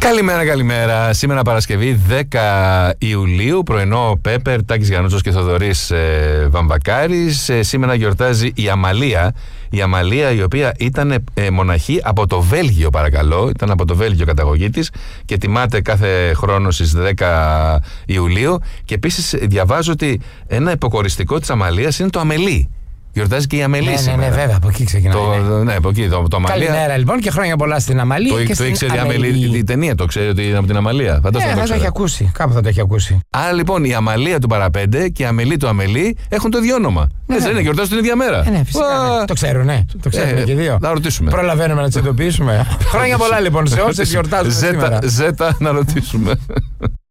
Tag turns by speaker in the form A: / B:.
A: Καλημέρα. Σήμερα Παρασκευή 10 Ιουλίου, πρωινό Πέπερ, Τάκης Γιαννούτσος και Θοδωρής Βαμβακάρης. Σήμερα γιορτάζει η Αμαλία. Η Αμαλία, η οποία ήταν μοναχή από το Βέλγιο, παρακαλώ. Ήταν από το Βέλγιο καταγωγή της και τιμάται κάθε χρόνο στις 10 Ιουλίου. Και επίσης διαβάζω ότι ένα υποκοριστικό της Αμαλίας είναι το αμελί. Γιορτάζει και η Αμελή σήμερα.
B: Ναι, βέβαια, από εκεί ξεκινάει.
A: Ναι, από εκεί το Αμαλία.
B: Καλημέρα λοιπόν και χρόνια πολλά στην Αμαλία.
A: Το ήξερε η Αμελή, η ταινία το ξέρει ότι είναι από την Αμαλία.
B: Θα το έχει ακούσει. Κάπου θα το έχει ακούσει.
A: Άρα λοιπόν η Αμαλία του Παραπέντε και η Αμελή του Αμελή έχουν το ίδιο όνομα. Δεν είναι, γιορτάζουν την ίδια μέρα.
B: Ναι, φυσικά. Το ξέρουν, ναι. Το ξέρουν και δύο.
A: Να ρωτήσουμε.
B: Προλαβαίνουμε να του ειδοποιήσουμε. Χρόνια πολλά λοιπόν σε όσοι γιορτάζουν σήμερα.
A: Ζέτα να ρωτήσουμε.